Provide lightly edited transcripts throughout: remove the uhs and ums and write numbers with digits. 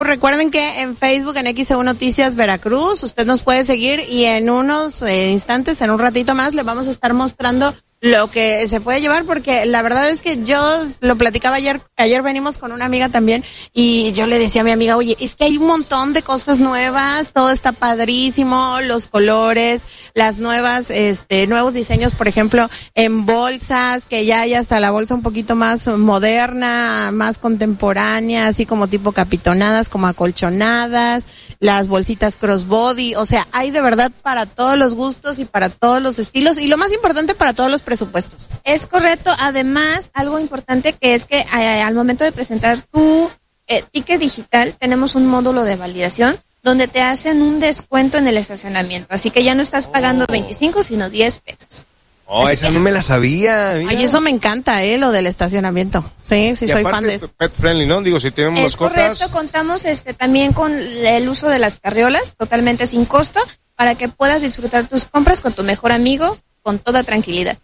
Recuerden que en Facebook, en XEU Noticias Veracruz, usted nos puede seguir y en unos instantes, en un ratito más, le vamos a estar mostrando lo que se puede llevar, porque la verdad es que yo lo platicaba ayer venimos con una amiga también, y yo le decía a mi amiga, oye, es que hay un montón de cosas nuevas, todo está padrísimo, los colores, las nuevas, nuevos diseños, por ejemplo, en bolsas, que ya hay hasta la bolsa un poquito más moderna, más contemporánea, así como tipo capitonadas, como acolchonadas, las bolsitas crossbody, o sea, hay de verdad para todos los gustos y para todos los estilos, y lo más importante, para todos los presupuestos. Es correcto. Además, algo importante que es que al momento de presentar tu ticket digital, tenemos un módulo de validación donde te hacen un descuento en el estacionamiento. Así que ya no estás pagando 25, sino 10 pesos. Oh, esa no me la sabía. Mira. Ay, eso me encanta, lo del estacionamiento. Sí, sí, soy fan de eso. Pet friendly, ¿no? Digo, si tenemos mascotas. Correcto, contamos también con el uso de las carriolas, totalmente sin costo, para que puedas disfrutar tus compras con tu mejor amigo, con toda tranquilidad.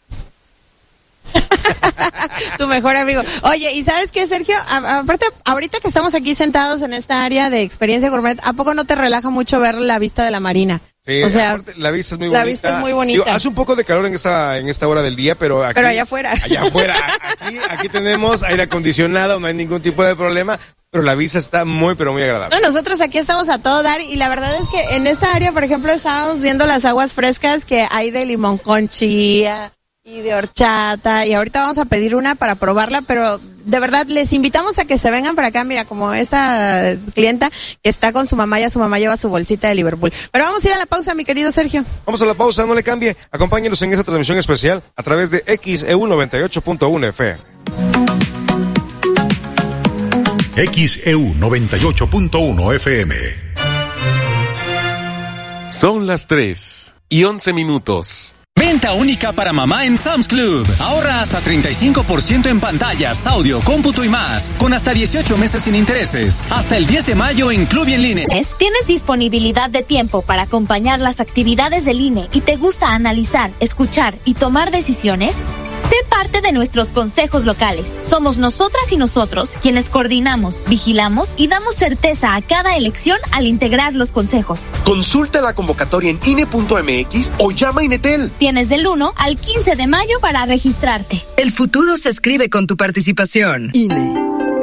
Tu mejor amigo. Oye, ¿y sabes qué, Sergio? Aparte, ahorita que estamos aquí sentados en esta área de experiencia gourmet, ¿a poco no te relaja mucho ver la vista de la marina? Sí, o sea, aparte, la vista es muy bonita. La vista es muy bonita. Digo, hace un poco de calor en esta hora del día, pero aquí. Pero allá afuera. Allá afuera. Aquí tenemos aire acondicionado, no hay ningún tipo de problema. Pero la vista está muy, pero muy agradable. No, nosotros aquí estamos a todo dar, y la verdad es que en esta área, por ejemplo, estábamos viendo las aguas frescas que hay de limón con chía y de horchata, y ahorita vamos a pedir una para probarla, pero de verdad les invitamos a que se vengan para acá. Mira, como esta clienta que está con su mamá, ya su mamá lleva su bolsita de Liverpool. Pero vamos a ir a la pausa, mi querido Sergio. Vamos a la pausa, no le cambie. Acompáñenos en esta transmisión especial a través de XEU 98.1 FM. XEU 98.1 FM. Son las 3:11. Venta única para mamá en Sam's Club. Ahorra hasta 35% en pantallas, audio, cómputo y más, con hasta 18 meses sin intereses. Hasta el 10 de mayo en Club y en línea. ¿Tienes disponibilidad de tiempo para acompañar las actividades del INE y te gusta analizar, escuchar y tomar decisiones? Sé parte de nuestros consejos locales. Somos nosotras y nosotros quienes coordinamos, vigilamos y damos certeza a cada elección al integrar los consejos. Consulta la convocatoria en INE.mx o llama a Inetel. Tienes del 1 al 15 de mayo para registrarte. El futuro se escribe con tu participación. INE.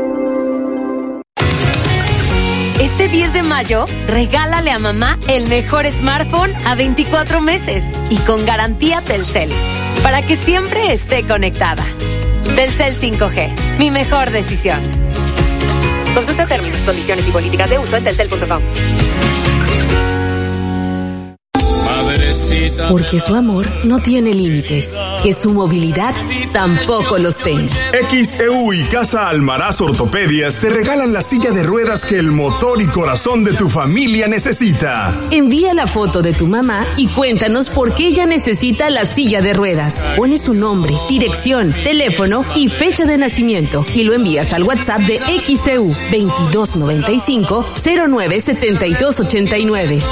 Este 10 de mayo, regálale a mamá el mejor smartphone a 24 meses y con garantía Telcel, para que siempre esté conectada. Telcel 5G, mi mejor decisión. Consulta términos, condiciones y políticas de uso en telcel.com. Porque su amor no tiene límites, que su movilidad tampoco los tenga. XEU y Casa Almaraz Ortopedias te regalan la silla de ruedas que el motor y corazón de tu familia necesita. Envía la foto de tu mamá y cuéntanos por qué ella necesita la silla de ruedas. Pones su nombre, dirección, teléfono y fecha de nacimiento y lo envías al WhatsApp de XEU 2295-097289.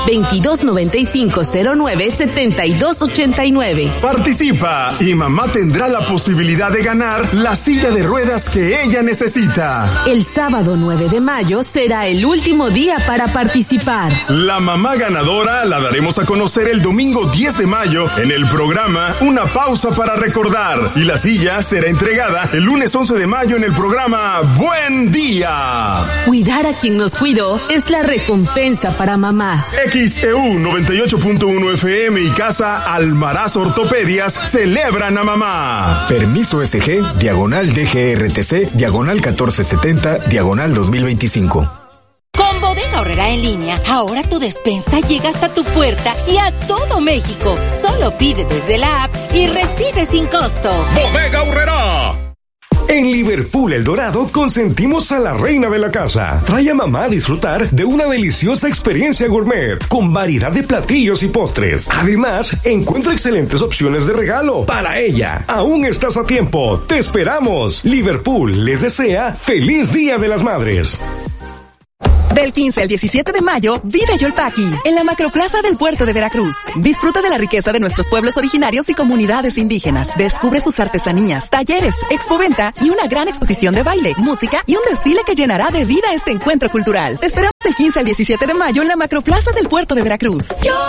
2295-097289. Participa y mamá tendrá la posibilidad de ganar la silla de ruedas que ella necesita. El sábado 9 de mayo será el último día para participar. La mamá ganadora la daremos a conocer el domingo 10 de mayo en el programa Una Pausa para Recordar, y la silla será entregada el lunes 11 de mayo en el programa Buen Día. Cuidar a quien nos cuidó es la recompensa para mamá. XEU 98.1 FM y Casa Almaraz Ortopedias celebran a mamá. Permiso SG, /DGRTC, /1470, /2025. Con Bodega Aurrerá en línea, ahora tu despensa llega hasta tu puerta y a todo México. Solo pide desde la app y recibe sin costo. Bodega Aurrerá. En Liverpool El Dorado consentimos a la reina de la casa. Trae a mamá a disfrutar de una deliciosa experiencia gourmet con variedad de platillos y postres. Además, encuentra excelentes opciones de regalo para ella. Aún estás a tiempo. Te esperamos. Liverpool les desea feliz Día de las Madres. Del 15 al 17 de mayo, vive Yolpaqui, en la Macroplaza del Puerto de Veracruz. Disfruta de la riqueza de nuestros pueblos originarios y comunidades indígenas. Descubre sus artesanías, talleres, expoventa y una gran exposición de baile, música y un desfile que llenará de vida este encuentro cultural. Te esperamos del 15 al 17 de mayo en la Macroplaza del Puerto de Veracruz.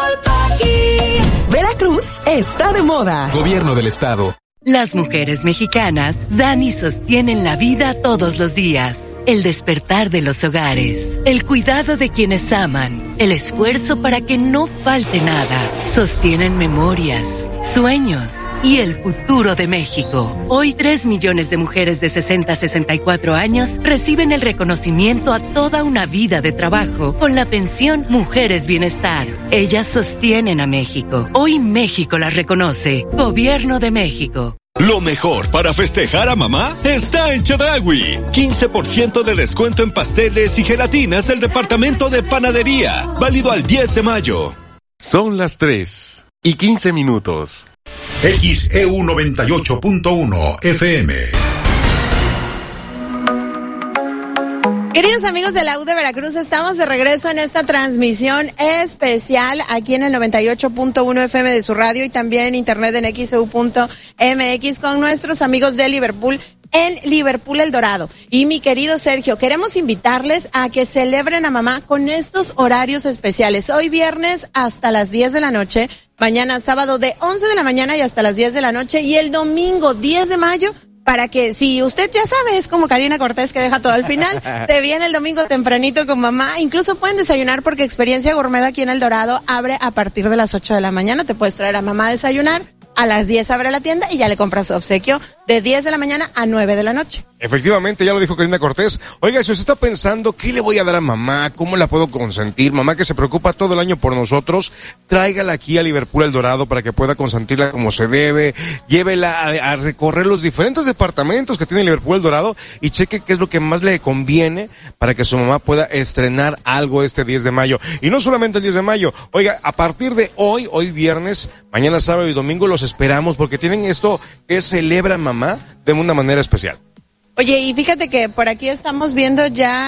Veracruz está de moda. Gobierno del Estado. Las mujeres mexicanas dan y sostienen la vida todos los días. El despertar de los hogares, el cuidado de quienes aman, el esfuerzo para que no falte nada. Sostienen memorias, sueños y el futuro de México. Hoy 3 millones de mujeres de 60 a 64 años reciben el reconocimiento a toda una vida de trabajo con la pensión Mujeres Bienestar. Ellas sostienen a México. Hoy México las reconoce. Gobierno de México. Lo mejor para festejar a mamá está en Chedraui. 15% de descuento en pasteles y gelatinas del departamento de panadería. Válido al 10 de mayo. Son las 3:15. XEU 98.1 FM. Queridos amigos de la U de Veracruz, estamos de regreso en esta transmisión especial aquí en el 98.1 FM de su radio y también en internet en XEU.mx con nuestros amigos de Liverpool en Liverpool El Dorado. Y mi querido Sergio, queremos invitarles a que celebren a mamá con estos horarios especiales. Hoy viernes hasta las 10 de la noche, mañana sábado de 11 de la mañana y hasta las 10 de la noche y el domingo 10 de mayo. Para que, si usted ya sabe, es como Karina Cortés que deja todo al final, te viene el domingo tempranito con mamá, incluso pueden desayunar porque Experiencia Gourmet aquí en El Dorado abre a partir de las 8 de la mañana, te puedes traer a mamá a desayunar, a las 10 abre la tienda y ya le compras su obsequio de 10 de la mañana a 9 de la noche. Efectivamente, ya lo dijo Karina Cortés. Oiga, si usted está pensando, ¿qué le voy a dar a mamá? ¿Cómo la puedo consentir? Mamá que se preocupa todo el año por nosotros, tráigala aquí a Liverpool El Dorado para que pueda consentirla como se debe. Llévela a recorrer los diferentes departamentos que tiene Liverpool El Dorado y cheque qué es lo que más le conviene para que su mamá pueda estrenar algo este 10 de mayo. Y no solamente el 10 de mayo. Oiga, a partir de hoy viernes, mañana sábado y domingo los esperamos porque tienen esto que celebra mamá de una manera especial. Oye, y fíjate que por aquí estamos viendo ya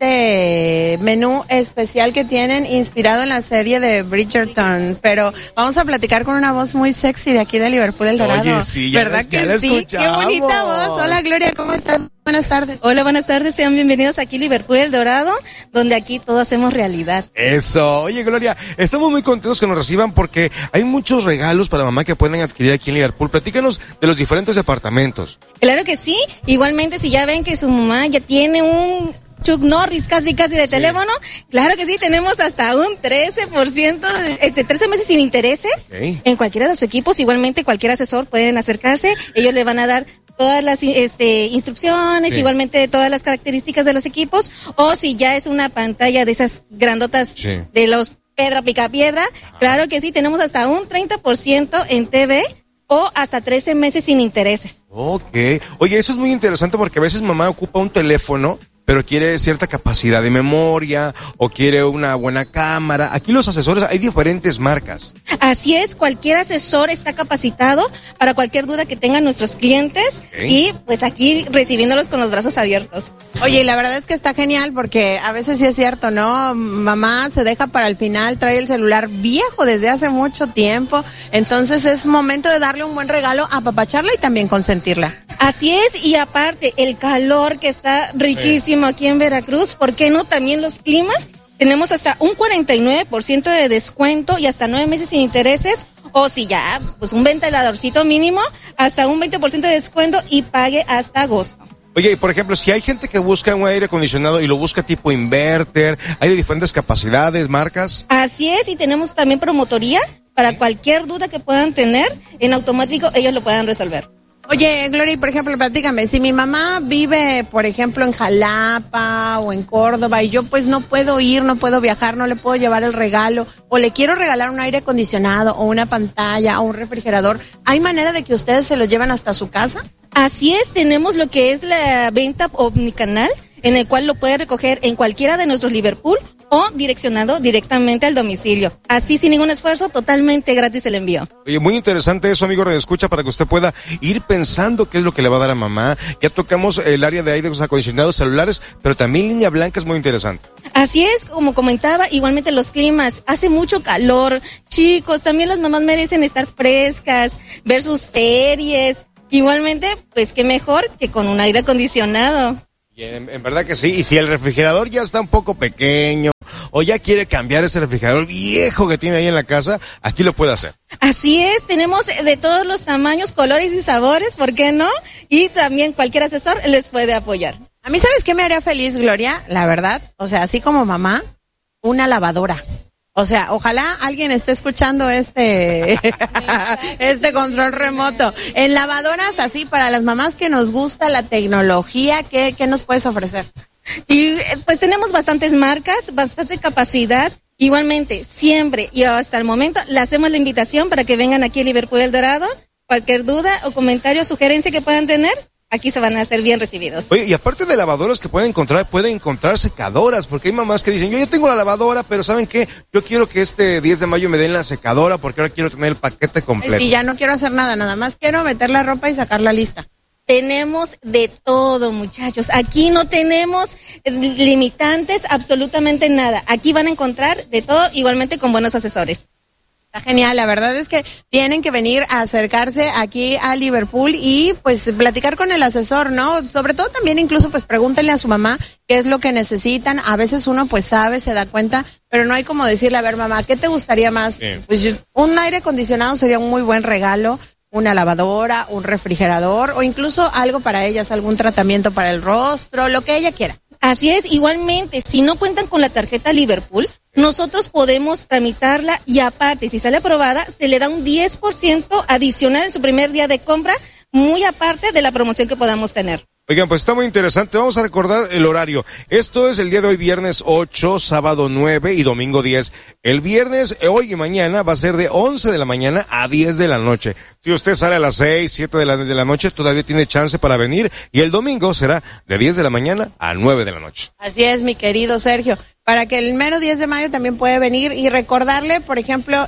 este menú especial que tienen inspirado en la serie de Bridgerton, pero vamos a platicar con una voz muy sexy de aquí de Liverpool El Dorado. Oye, sí, ya ¿verdad ya que sí? escuchamos. Qué bonita voz. Hola, Gloria, ¿cómo estás? Buenas tardes. Hola, buenas tardes. Sean bienvenidos aquí a Liverpool El Dorado, donde aquí todo hacemos realidad. Eso. Oye, Gloria, estamos muy contentos que nos reciban porque hay muchos regalos para mamá que pueden adquirir aquí en Liverpool. Platícanos de los diferentes departamentos. Claro que sí. Igualmente, si ya ven que su mamá ya tiene un Chuck Norris casi de teléfono, claro que sí, tenemos hasta un 13%, 13 meses sin intereses en cualquiera de los equipos. Igualmente, cualquier asesor pueden acercarse, ellos le van a dar todas las instrucciones, igualmente todas las características de los equipos, o si ya es una pantalla de esas grandotas de los Pedra Picapiedra, claro que sí, tenemos hasta un 30% en TV o hasta 13 meses sin intereses. Ok. Oye, eso es muy interesante porque a veces mamá ocupa un teléfono, pero quiere cierta capacidad de memoria o quiere una buena cámara. Aquí los asesores, hay diferentes marcas. Así es, cualquier asesor está capacitado para cualquier duda que tengan nuestros clientes y pues aquí recibiéndolos con los brazos abiertos. Oye, y la verdad es que está genial porque a veces sí es cierto, ¿no? Mamá se deja para el final, trae el celular viejo desde hace mucho tiempo, entonces es momento de darle un buen regalo, apapacharla y también consentirla. Así es, y aparte el calor que está riquísimo aquí en Veracruz, ¿por qué no también los climas? Tenemos hasta un 49% de descuento y hasta 9 meses sin intereses, o si ya, pues un ventiladorcito mínimo, hasta un 20% de descuento y pague hasta agosto. Oye, y por ejemplo, si hay gente que busca un aire acondicionado y lo busca tipo inverter, hay de diferentes capacidades, marcas. Así es, y tenemos también promotoría para cualquier duda que puedan tener, en automático ellos lo puedan resolver. Oye, Gloria, por ejemplo, platícame, si mi mamá vive, por ejemplo, en Jalapa o en Córdoba y yo pues no puedo ir, no puedo viajar, no le puedo llevar el regalo o le quiero regalar un aire acondicionado o una pantalla o un refrigerador, ¿hay manera de que ustedes se lo lleven hasta su casa? Así es, tenemos lo que es la venta omnicanal, en el cual lo puede recoger en cualquiera de nuestros Liverpool o direccionado directamente al domicilio. Así, sin ningún esfuerzo, totalmente gratis el envío. Oye, muy interesante eso, amigo Radio Escucha, para que usted pueda ir pensando qué es lo que le va a dar a mamá. Ya tocamos el área de aires acondicionados celulares, pero también línea blanca es muy interesante. Así es, como comentaba, igualmente los climas, hace mucho calor. Chicos, también las mamás merecen estar frescas, ver sus series. Igualmente, pues qué mejor que con un aire acondicionado. Y en verdad que sí, y si el refrigerador ya está un poco pequeño o ya quiere cambiar ese refrigerador viejo que tiene ahí en la casa, aquí lo puede hacer. Así es, tenemos de todos los tamaños, colores y sabores, ¿por qué no? Y también cualquier asesor les puede apoyar. A mí, ¿sabes qué me haría feliz, Gloria? La verdad, o sea, así como mamá, una lavadora. O sea, ojalá alguien esté escuchando este control remoto. En lavadoras así, para las mamás que nos gusta la tecnología, ¿qué nos puedes ofrecer? Y pues tenemos bastantes marcas, bastante capacidad. Igualmente, siempre y hasta el momento le hacemos la invitación para que vengan aquí a Liverpool El Dorado. Cualquier duda o comentario o sugerencia que puedan tener, aquí se van a hacer bien recibidos. Oye, y aparte de lavadoras que pueden encontrar secadoras, porque hay mamás que dicen, yo ya tengo la lavadora, pero ¿saben qué? Yo quiero que este 10 de mayo me den la secadora porque ahora quiero tener el paquete completo. Sí, ya no quiero hacer nada más quiero meter la ropa y sacar la lista. Tenemos de todo, muchachos. Aquí no tenemos limitantes, absolutamente nada. Aquí van a encontrar de todo, igualmente con buenos asesores. Está genial, la verdad es que tienen que venir a acercarse aquí a Liverpool y pues platicar con el asesor, ¿no? Sobre todo también incluso pues pregúntenle a su mamá qué es lo que necesitan. A veces uno pues sabe, se da cuenta, pero no hay como decirle, a ver mamá, ¿qué te gustaría más? Sí. Pues un aire acondicionado sería un muy buen regalo, una lavadora, un refrigerador o incluso algo para ellas, algún tratamiento para el rostro, lo que ella quiera. Así es, igualmente, si no cuentan con la tarjeta Liverpool, nosotros podemos tramitarla y aparte, si sale aprobada, se le da un 10% adicional en su primer día de compra, muy aparte de la promoción que podamos tener. Oigan, pues está muy interesante. Vamos a recordar el horario. Esto es el día de hoy, viernes 8, sábado 9 y domingo 10. El viernes, hoy y mañana, va a ser de 11 de la mañana a 10 de la noche. Si usted sale a las 6, 7 de la noche, todavía tiene chance para venir. Y el domingo será de 10 de la mañana a 9 de la noche. Así es, mi querido Sergio. Para que el mero 10 de mayo también puede venir y recordarle, por ejemplo,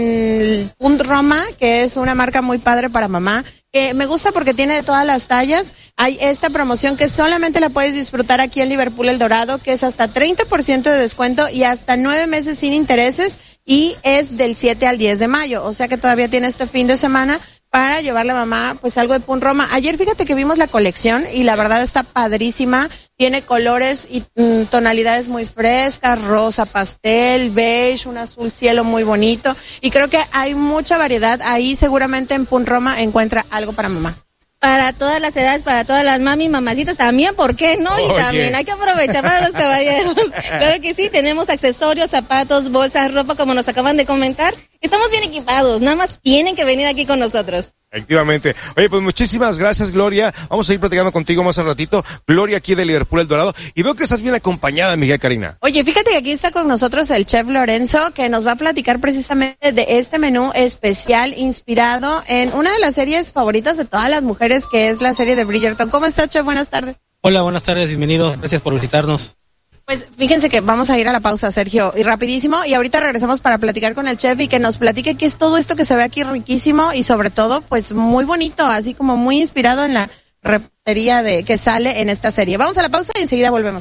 en Punt Roma, que es una marca muy padre para mamá, que me gusta porque tiene de todas las tallas. Hay esta promoción que solamente la puedes disfrutar aquí en Liverpool El Dorado, que es hasta 30% de descuento y hasta 9 meses sin intereses, y es del 7 al 10 de mayo. O sea que todavía tiene este fin de semana para llevarle a mamá pues algo de Punt Roma. Ayer fíjate que vimos la colección y la verdad está padrísima. Tiene colores y tonalidades muy frescas, rosa pastel, beige, un azul cielo muy bonito. Y creo que hay mucha variedad. Ahí seguramente en Punt Roma encuentra algo para mamá. Para todas las edades, para todas las mami, mamacitas también, ¿por qué no? Y también hay que aprovechar para los caballeros. Claro que sí, tenemos accesorios, zapatos, bolsas, ropa, como nos acaban de comentar. Estamos bien equipados, nada más tienen que venir aquí con nosotros. Efectivamente. Oye, pues muchísimas gracias, Gloria. Vamos a ir platicando contigo más al ratito. Gloria aquí de Liverpool El Dorado. Y veo que estás bien acompañada, Miguel Karina. Oye, fíjate que aquí está con nosotros el chef Lorenzo, que nos va a platicar precisamente de este menú especial inspirado en una de las series favoritas de todas las mujeres, que es la serie de Bridgerton. ¿Cómo estás, chef? Buenas tardes. Hola, buenas tardes, bienvenido. Gracias por visitarnos. Pues fíjense que vamos a ir a la pausa, Sergio, y rapidísimo, y ahorita regresamos para platicar con el chef y que nos platique qué es todo esto que se ve aquí riquísimo y sobre todo, pues muy bonito, así como muy inspirado en la repostería que sale en esta serie. Vamos a la pausa y enseguida volvemos.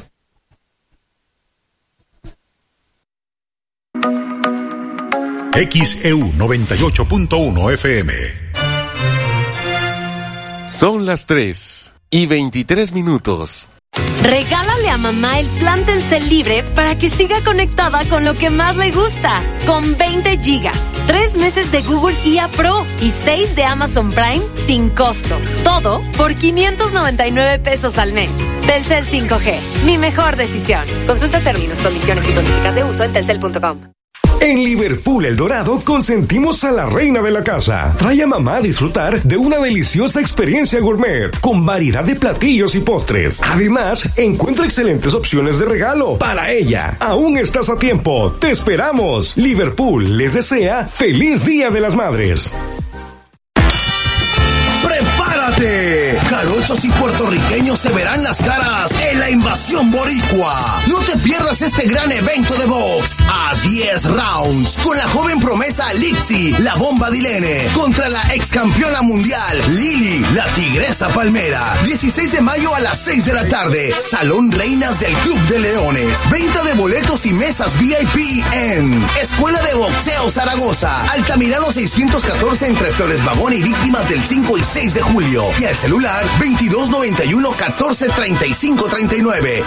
XEU 98.1 FM. Son las 3:23. Regálale a mamá el plan Telcel Libre para que siga conectada con lo que más le gusta. Con 20 gigas, 3 meses de Google IA Pro y 6 de Amazon Prime sin costo. Todo por 599 pesos al mes. Telcel 5G, mi mejor decisión. Consulta términos, condiciones y políticas de uso en telcel.com. En Liverpool El Dorado consentimos a la reina de la casa. Trae a mamá a disfrutar de una deliciosa experiencia gourmet con variedad de platillos y postres. Además, encuentra excelentes opciones de regalo para ella. Aún estás a tiempo. Te esperamos. Liverpool les desea feliz Día de las Madres. ¡Prepárate! Jarochos y puertorriqueños se verán las caras en la invasión boricua. No te pierdas este gran evento de box a 10 rounds con la joven promesa Lixi, la bomba Dilene, contra la ex campeona mundial Lili, la tigresa palmera. 16 de mayo a las 6 de la tarde, Salón Reinas del Club de Leones. Venta de boletos y mesas VIP en Escuela de Boxeo Zaragoza, Altamirano 614 entre Flores Magón y Víctimas del 5 y 6 de julio. Y al celular 2291-143539.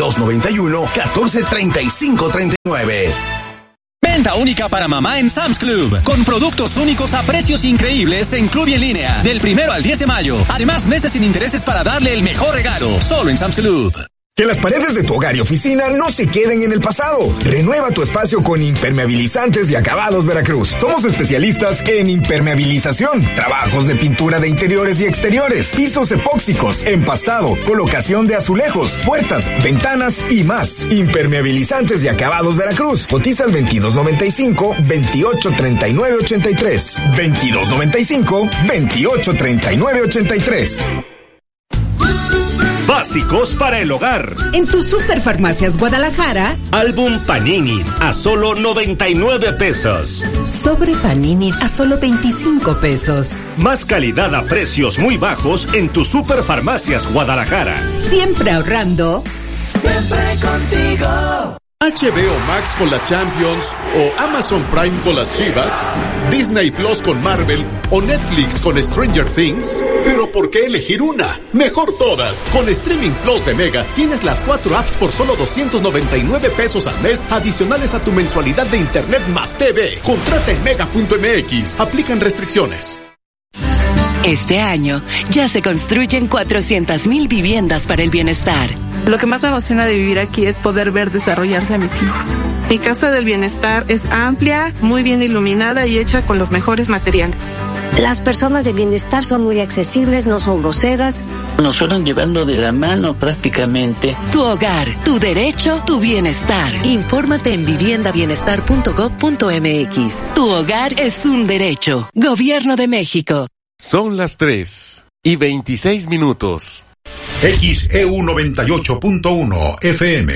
2291-143539. Venta única para mamá en Sam's Club, con productos únicos a precios increíbles en Club y en línea, del 1 al 10 de mayo. Además, meses sin intereses para darle el mejor regalo, solo en Sam's Club. Que las paredes de tu hogar y oficina no se queden en el pasado. Renueva tu espacio con Impermeabilizantes y Acabados Veracruz. Somos especialistas en impermeabilización, trabajos de pintura de interiores y exteriores, pisos epóxicos, empastado, colocación de azulejos, puertas, ventanas y más. Impermeabilizantes y Acabados Veracruz. Cotiza al 2295-283983. 2295-283983. Básicos para el hogar. En tu Superfarmacias Guadalajara, álbum Panini a solo 99 pesos. Sobre Panini a solo 25 pesos. Más calidad a precios muy bajos en tu Superfarmacias Guadalajara. Siempre ahorrando. Siempre contigo. HBO Max con la Champions, o Amazon Prime con las Chivas, Disney Plus con Marvel, o Netflix con Stranger Things. ¿Pero por qué elegir una? Mejor todas. Con Streaming Plus de Mega tienes las 4 apps por solo 299 pesos al mes, adicionales a tu mensualidad de internet más TV. Contrata en mega.mx. Aplican restricciones. Este año ya se construyen 400,000 viviendas para el bienestar. Lo que más me emociona de vivir aquí es poder ver desarrollarse a mis hijos. Mi Casa del Bienestar es amplia, muy bien iluminada y hecha con los mejores materiales. Las personas de bienestar son muy accesibles, no son groseras. Nos fueron llevando de la mano prácticamente. Tu hogar, tu derecho, tu bienestar. Infórmate en viviendabienestar.gov.mx. Tu hogar es un derecho. Gobierno de México. Son las 3:26. XEU 98.1 FM.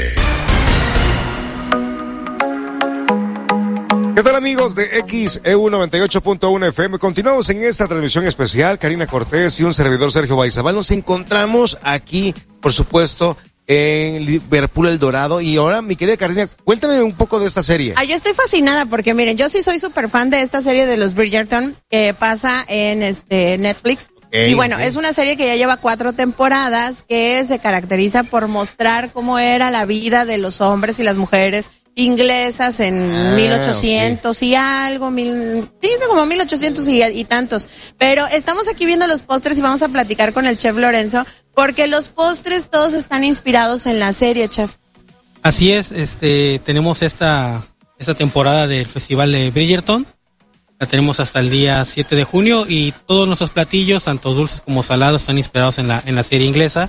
¿Qué tal, amigos de XEU 98.1 FM? Continuamos en esta transmisión especial. Karina Cortés y un servidor, Sergio Baizabal. Nos encontramos aquí, por supuesto, en Liverpool El Dorado. Y ahora, mi querida Karina, cuéntame un poco de esta serie. Yo estoy fascinada porque, miren, yo sí soy súper fan de esta serie de los Bridgerton que pasa en Netflix. Y bueno, es una serie que ya lleva 4 temporadas, que se caracteriza por mostrar cómo era la vida de los hombres y las mujeres inglesas en 1800 y algo, como 1800 y tantos. Pero estamos aquí viendo los postres y vamos a platicar con el chef Lorenzo, porque los postres todos están inspirados en la serie, chef. Así es, tenemos esta temporada del Festival de Bridgerton. La tenemos hasta el día 7 de junio y todos nuestros platillos, tanto dulces como salados, están inspirados en la serie inglesa.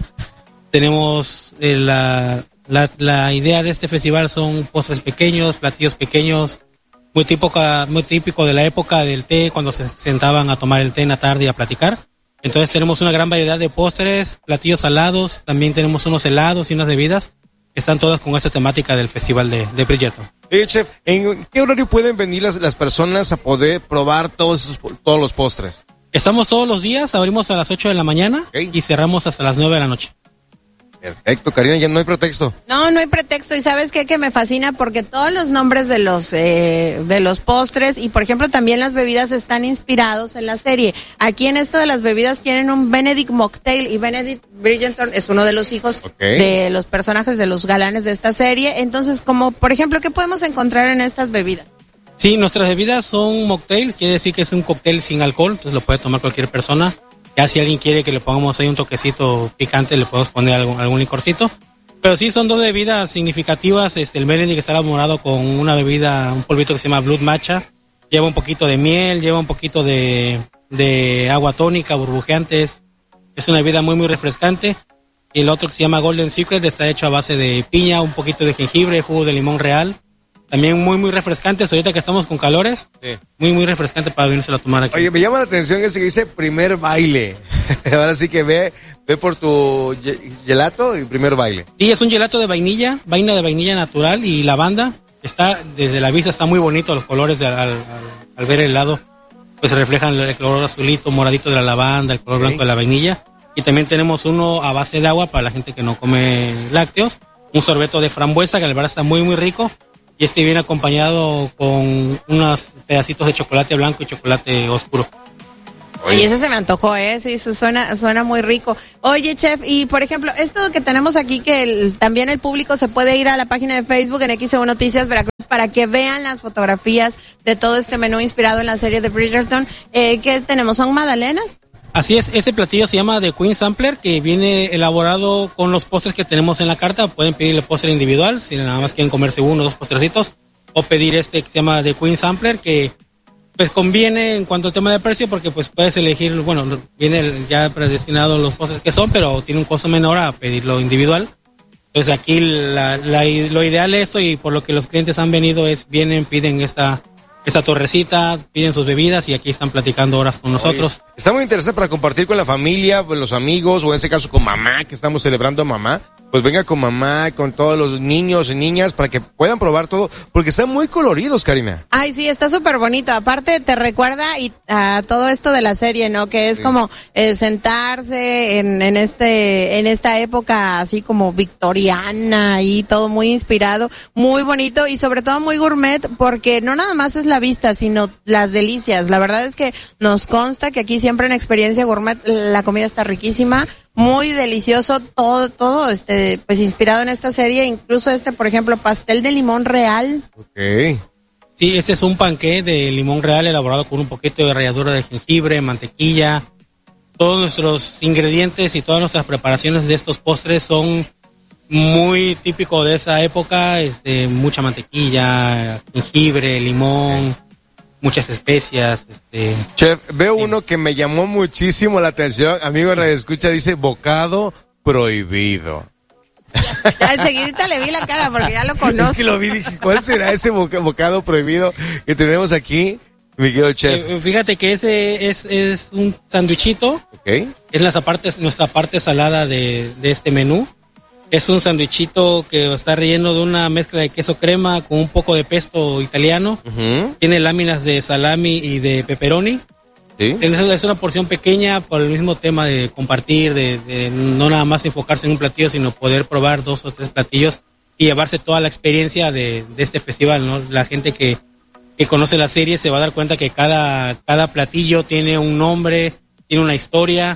Tenemos la idea de este festival son postres pequeños, platillos pequeños, muy típico de la época del té, cuando se sentaban a tomar el té en la tarde y a platicar. Entonces tenemos una gran variedad de postres, platillos salados, también tenemos unos helados y unas bebidas. Están todas con esta temática del Festival de Bridgerton. Chef, ¿en qué horario pueden venir las personas a poder probar todos los postres? Estamos todos los días, abrimos a las 8 de la mañana y cerramos hasta las 9 de la noche. Perfecto, Karina, ya no hay pretexto. No hay pretexto. Y ¿sabes qué? Que me fascina porque todos los nombres de los postres y, por ejemplo, también las bebidas están inspirados en la serie. Aquí en esto de las bebidas tienen un Benedict Mocktail, y Benedict Bridgerton es uno de los hijos de los personajes, de los galanes de esta serie. Entonces, como, por ejemplo, ¿qué podemos encontrar en estas bebidas? Sí, nuestras bebidas son mocktails, quiere decir que es un cóctel sin alcohol, entonces lo puede tomar cualquier persona. Ya si alguien quiere que le pongamos ahí un toquecito picante, le podemos poner algún licorcito. Pero sí, son 2 bebidas significativas. El Benedict está elaborado con un polvito que se llama Blood Matcha. Lleva un poquito de miel, lleva un poquito de agua tónica, burbujeantes. Es una bebida muy, muy refrescante. Y el otro que se llama Golden Secret está hecho a base de piña, un poquito de jengibre, jugo de limón real. También muy, muy refrescantes, ahorita que estamos con calores. Sí. Muy, muy refrescante para venirse a tomar aquí. Oye, me llama la atención ese que dice primer baile. Ahora sí que ve por tu gelato y primer baile. Sí, es un gelato de vainilla natural y lavanda. Desde la vista está muy bonito, los colores al ver el helado, pues se reflejan el color azulito, moradito de la lavanda, el color blanco de la vainilla. Y también tenemos uno a base de agua para la gente que no come lácteos. Un sorbeto de frambuesa que la verdad está muy, muy rico. Y viene acompañado con unos pedacitos de chocolate blanco y chocolate oscuro. Y ese se me antojó, sí, eso suena muy rico. Oye, chef, y por ejemplo, esto que tenemos aquí, que también el público se puede ir a la página de Facebook en XEU Noticias Veracruz para que vean las fotografías de todo este menú inspirado en la serie de Bridgerton. ¿Qué tenemos? ¿Son magdalenas? Así es, ese platillo se llama The Queen Sampler, que viene elaborado con los postres que tenemos en la carta. Pueden pedir el postre individual, si nada más quieren comerse uno o dos postrecitos, o pedir que se llama The Queen Sampler, que pues conviene en cuanto al tema de precio, porque pues puedes elegir, bueno, viene ya predestinado los postres que son, pero tiene un costo menor a pedirlo individual. Entonces aquí lo ideal de esto, y por lo que los clientes han venido, es vienen, piden esta torrecita, piden sus bebidas y aquí están platicando horas con nosotros. Oye, está muy interesante para compartir con la familia, con los amigos, o en ese caso con mamá, que estamos celebrando a mamá. Pues venga con mamá, con todos los niños y niñas para que puedan probar todo, porque están muy coloridos, Karina. Ay, sí, está súper bonito. Aparte te recuerda a todo esto de la serie, ¿no? Que es como sentarse en esta época así como victoriana y todo muy inspirado, muy bonito y sobre todo muy gourmet, porque no nada más es la vista, sino las delicias. La verdad es que nos consta que aquí siempre en Experiencia Gourmet la comida está riquísima. Muy delicioso, todo, pues inspirado en esta serie, incluso por ejemplo, pastel de limón real. Okay. Sí, este es un panqué de limón real elaborado con un poquito de ralladura de jengibre, mantequilla. Todos nuestros ingredientes y todas nuestras preparaciones de estos postres son muy típicos de esa época, mucha mantequilla, jengibre, limón, muchas especias. Chef, veo uno que me llamó muchísimo la atención, amigo Radio Escucha, dice bocado prohibido. Enseguidita le vi la cara porque ya lo conozco. Es que lo vi, dije, ¿cuál será ese bocado prohibido que tenemos aquí, mi querido chef? Fíjate que ese es un sándwichito. Okay. Es nuestra parte salada de este menú. Es un sándwichito que está relleno de una mezcla de queso crema con un poco de pesto italiano. Uh-huh. Tiene láminas de salami y de pepperoni. ¿Sí? Es una porción pequeña por el mismo tema de compartir, de no nada más enfocarse en un platillo, sino poder probar 2 o 3 platillos y llevarse toda la experiencia de este festival, ¿no? La gente que conoce la serie se va a dar cuenta que cada platillo tiene un nombre, tiene una historia.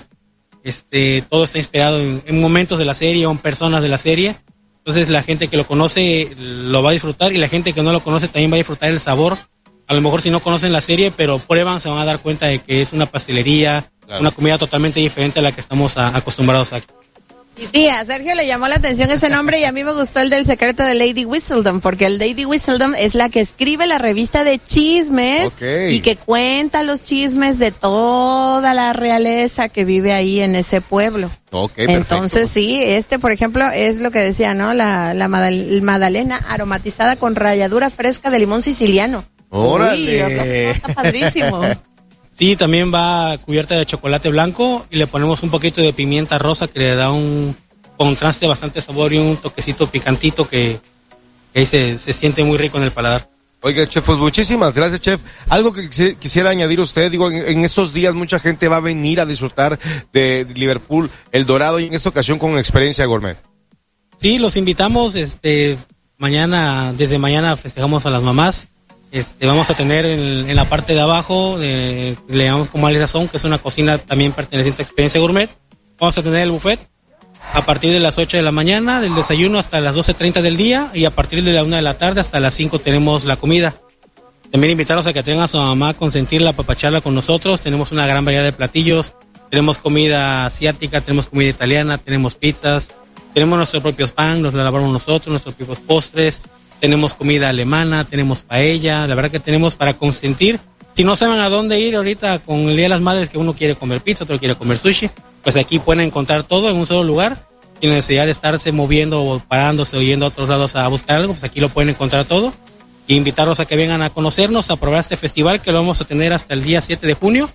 Todo está inspirado en momentos de la serie o en personas de la serie. Entonces la gente que lo conoce lo va a disfrutar y la gente que no lo conoce también va a disfrutar el sabor. A lo mejor si no conocen la serie, pero prueban, se van a dar cuenta de que es una pastelería, claro, una comida totalmente diferente a la que estamos acostumbrados aquí. Y sí, a Sergio le llamó la atención ese nombre y a mí me gustó el del secreto de Lady Whistledown, porque el Lady Whistledown es la que escribe la revista de chismes, okay, y que cuenta los chismes de toda la realeza que vive ahí en ese pueblo. Okay, entonces sí, por ejemplo es lo que decía, ¿no? La magdalena aromatizada con ralladura fresca de limón siciliano. ¡Órale! Está padrísimo. Sí, también va cubierta de chocolate blanco y le ponemos un poquito de pimienta rosa que le da un contraste bastante sabor y un toquecito picantito que ahí se siente muy rico en el paladar. Oiga, chef, pues muchísimas gracias, chef. Algo que quisiera añadir usted, digo, en estos días mucha gente va a venir a disfrutar de Liverpool El Dorado y en esta ocasión con Experiencia Gourmet. Sí, los invitamos, desde mañana festejamos a las mamás. Vamos a tener en la parte de abajo, le llamamos como Al Sazón, que es una cocina también perteneciente a Experiencia Gourmet. Vamos a tener el buffet a partir de las 8 de la mañana, del desayuno hasta las 12:30 del día, y a partir de la 1 de la tarde hasta las 5 tenemos la comida. También invitarlos a que tengan a su mamá, consentirla, apapacharla con nosotros. Tenemos una gran variedad de platillos, tenemos comida asiática, tenemos comida italiana, tenemos pizzas, tenemos nuestros propios pan, los elaboramos nosotros, nuestros propios postres. Tenemos comida alemana, tenemos paella, la verdad que tenemos para consentir. Si no saben a dónde ir ahorita con el Día de las Madres, que uno quiere comer pizza, otro quiere comer sushi, pues aquí pueden encontrar todo en un solo lugar, sin necesidad de estarse moviendo o parándose o yendo a otros lados a buscar algo, pues aquí lo pueden encontrar todo. E invitarlos a que vengan a conocernos, a probar este festival que lo vamos a tener hasta el día 7 de junio.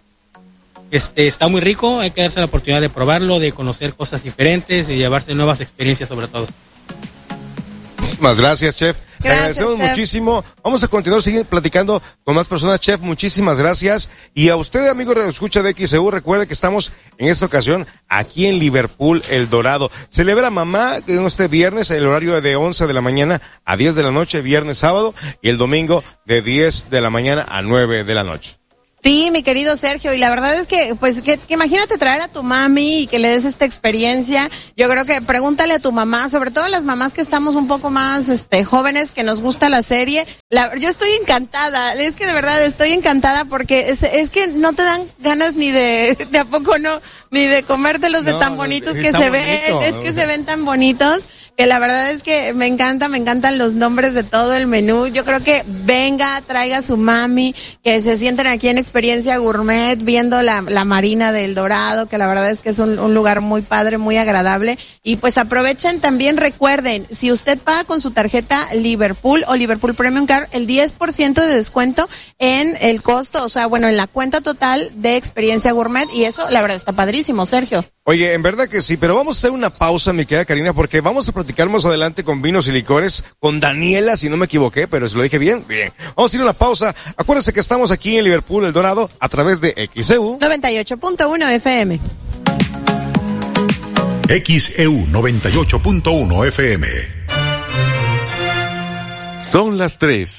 Está muy rico, hay que darse la oportunidad de probarlo, de conocer cosas diferentes y llevarse nuevas experiencias sobre todo. Muchísimas gracias, chef. Gracias, te agradecemos chef. muchísimo. Vamos a continuar, seguir platicando con más personas, chef. Muchísimas gracias. Y a usted, amigo Radio Escucha de XEU, recuerde que estamos en esta ocasión aquí en Liverpool El Dorado. Celebra mamá este viernes, el horario de 11 de la mañana a 10 de la noche, viernes, sábado, y el domingo de 10 de la mañana a 9 de la noche. Sí, mi querido Sergio, y la verdad es que, pues, que imagínate traer a tu mami y que le des esta experiencia. Yo creo que pregúntale a tu mamá, sobre todo las mamás que estamos un poco más, jóvenes, que nos gusta la serie. Yo estoy encantada, es que de verdad estoy encantada porque es que no te dan ganas ni de a poco no, ni de comértelos de tan bonitos que se ven, es que se ven tan bonitos. Que la verdad es que me encantan los nombres de todo el menú. Yo creo que venga, traiga a su mami, que se sienten aquí en Experiencia Gourmet viendo la Marina del Dorado, que la verdad es que es un lugar muy padre, muy agradable. Y pues aprovechen también, recuerden, si usted paga con su tarjeta Liverpool o Liverpool Premium Card, el 10% de descuento en el costo, o sea, bueno, en la cuenta total de Experiencia Gourmet, y eso la verdad está padrísimo, Sergio. Oye, en verdad que sí, pero vamos a hacer una pausa, mi querida Karina, porque vamos a platicar más adelante con vinos y licores, con Daniela, si no me equivoqué, pero si lo dije bien, bien. Vamos a ir a una pausa. Acuérdense que estamos aquí en Liverpool, El Dorado, a través de XEU 98.1 FM. XEU 98.1 FM. Son las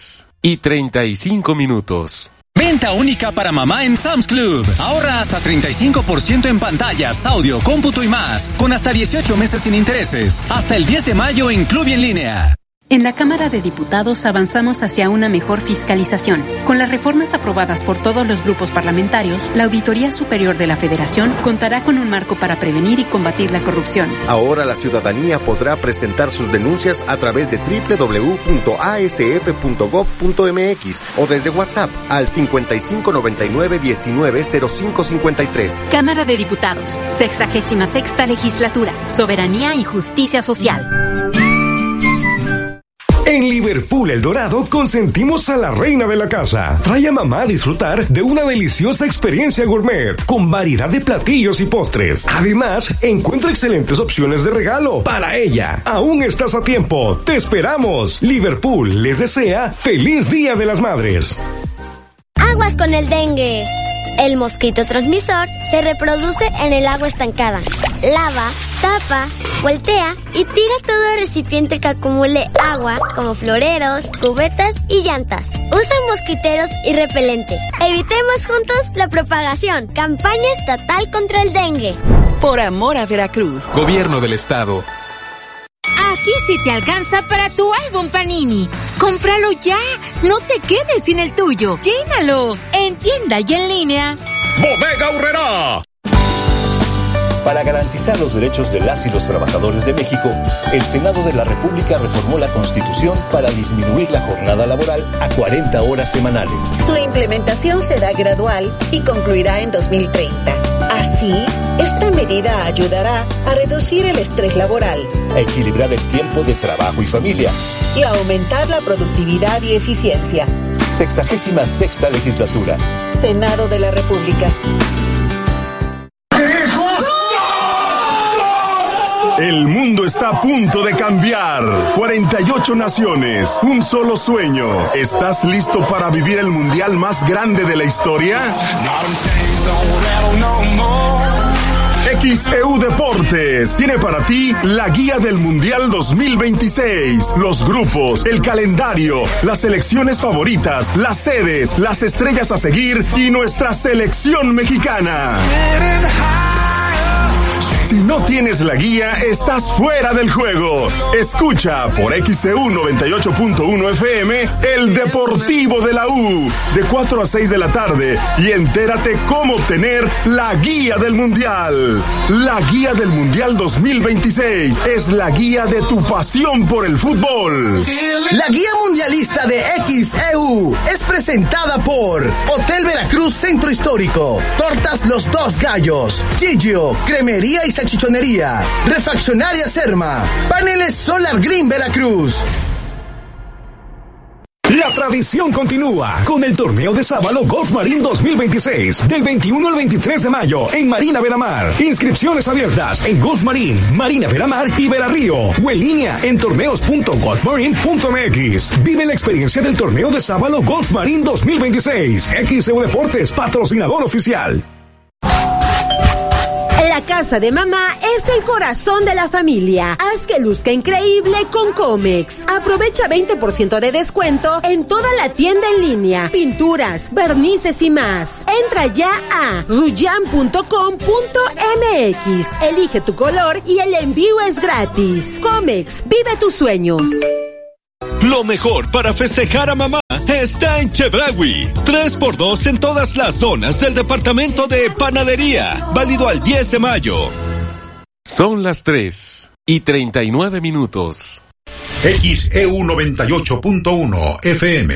3:35. Venta única para mamá en Sam's Club. Ahorra hasta 35% en pantallas, audio, cómputo y más, con hasta 18 meses sin intereses. Hasta el 10 de mayo en Club y en línea. En la Cámara de Diputados avanzamos hacia una mejor fiscalización. Con las reformas aprobadas por todos los grupos parlamentarios, la Auditoría Superior de la Federación contará con un marco para prevenir y combatir la corrupción. Ahora la ciudadanía podrá presentar sus denuncias a través de www.asf.gov.mx o desde WhatsApp al 5599-190553. Cámara de Diputados, 66ª Legislatura, Soberanía y Justicia Social. En Liverpool El Dorado consentimos a la reina de la casa. Trae a mamá a disfrutar de una deliciosa experiencia gourmet con variedad de platillos y postres. Además, encuentra excelentes opciones de regalo para ella. Aún estás a tiempo. Te esperamos. Liverpool les desea feliz Día de las Madres. Aguas con el dengue. El mosquito transmisor se reproduce en el agua estancada. Lava, tapa, voltea y tira todo recipiente que acumule agua, como floreros, cubetas y llantas. Usa mosquiteros y repelente. Evitemos juntos la propagación. Campaña estatal contra el dengue. Por amor a Veracruz. Gobierno del Estado. Aquí sí te alcanza para tu álbum Panini. ¡Cómpralo ya! ¡No te quedes sin el tuyo! ¡Llénalo! En tienda y en línea. Bodega Aurrerá. Para garantizar los derechos de las y los trabajadores de México, el Senado de la República reformó la Constitución para disminuir la jornada laboral a 40 horas semanales. Su implementación será gradual y concluirá en 2030. Así, esta medida ayudará a reducir el estrés laboral, a equilibrar el tiempo de trabajo y familia y a aumentar la productividad y eficiencia. 66ª Legislatura. Senado de la República. El mundo está a punto de cambiar. 48 naciones, un solo sueño. ¿Estás listo para vivir el mundial más grande de la historia? XEU Deportes tiene para ti la guía del Mundial 2026, los grupos, el calendario, las selecciones favoritas, las sedes, las estrellas a seguir y nuestra selección mexicana. Si no tienes la guía, estás fuera del juego. Escucha por XEU 98.1 FM el Deportivo de la U de 4 a 6 de la tarde y entérate cómo obtener la guía del Mundial. La guía del Mundial 2026 es la guía de tu pasión por el fútbol. La guía mundialista de XEU es presentada por Hotel Veracruz Centro Histórico, Tortas Los Dos Gallos, Gigio, Cremería y Salchichonería, Refaccionaria Serma, Paneles Solar Green Veracruz. La tradición continúa con el torneo de Sábalo Golf Marín 2026 del 21 al 23 de mayo en Marina Veramar. Inscripciones abiertas en Golf Marín, Marina Veramar y Verarrío o en línea en torneos.golfmarine.mx. Vive la experiencia del torneo de Sábalo Golf Marín 2026. XEU Deportes, patrocinador oficial. El La casa de mamá es el corazón de la familia. Haz que luzca increíble con Comex. Aprovecha 20% de descuento en toda la tienda en línea, pinturas, vernices y más. Entra ya a ruyan.com.mx. Elige tu color y el envío es gratis. Comex, vive tus sueños. Lo mejor para festejar a mamá está en Chedraui. 3x2 en todas las zonas del departamento de panadería. Válido al 10 de mayo. Son las 3:39. XEU 98.1 FM.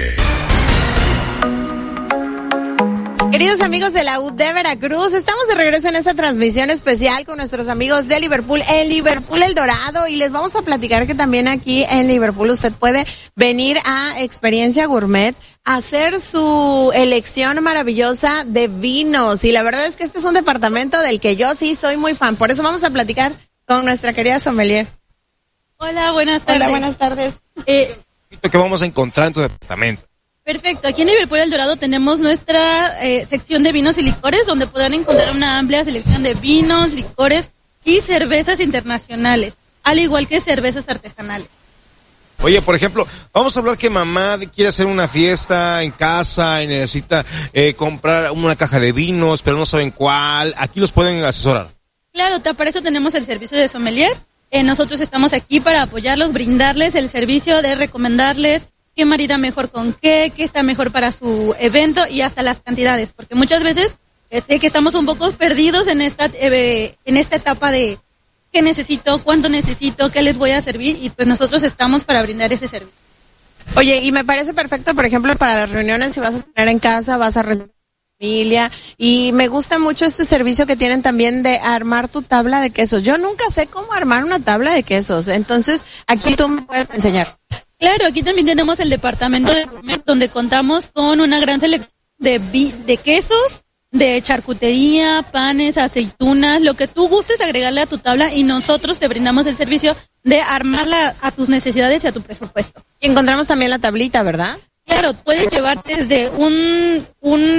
Queridos amigos de la U de Veracruz, estamos de regreso en esta transmisión especial con nuestros amigos de Liverpool, en Liverpool El Dorado, y les vamos a platicar que también aquí en Liverpool usted puede venir a Experiencia Gourmet a hacer su elección maravillosa de vinos, y la verdad es que este es un departamento del que yo sí soy muy fan, por eso vamos a platicar con nuestra querida sommelier. Hola, buenas tardes. Hola, buenas tardes. ¿Qué vamos a encontrar en tu departamento? Perfecto, aquí en Liverpool El Dorado tenemos nuestra sección de vinos y licores, donde podrán encontrar una amplia selección de vinos, licores y cervezas internacionales, al igual que cervezas artesanales. Oye, por ejemplo, vamos a hablar que mamá quiere hacer una fiesta en casa y necesita comprar una caja de vinos, pero no saben cuál. Aquí los pueden asesorar. Claro, para eso tenemos el servicio de sommelier. Nosotros estamos aquí para apoyarlos, brindarles el servicio de recomendarles qué marida mejor con qué está mejor para su evento y hasta las cantidades, porque muchas veces sé que estamos un poco perdidos en esta etapa de qué necesito, cuánto necesito, qué les voy a servir, y pues nosotros estamos para brindar ese servicio. Oye, y me parece perfecto, por ejemplo, para las reuniones, si vas a tener en casa, vas a recibir familia, y me gusta mucho este servicio que tienen también de armar tu tabla de quesos. Yo nunca sé cómo armar una tabla de quesos, entonces aquí tú me puedes enseñar. Claro, aquí también tenemos el departamento de gourmet, donde contamos con una gran selección de quesos, de charcutería, panes, aceitunas, lo que tú gustes agregarle a tu tabla, y nosotros te brindamos el servicio de armarla a tus necesidades y a tu presupuesto. Y encontramos también la tablita, ¿verdad? Claro, puedes llevar desde un